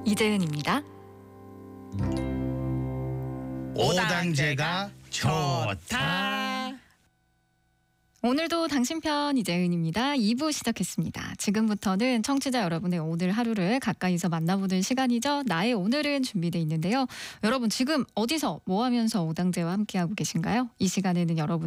이재은입니다. 오당제가 좋다. 오늘도 당신 편 이재은입니다. 2부 시작했습니다. 지금부터는 청취자 여러분의 오늘 하루를 가까이서 만나보는 시간이죠. 나의 오늘은 준비되어 있는데요. 여러분 지금 어디서 뭐 하면서 오당제와 함께하고 계신가요? 이 시간에는 여러분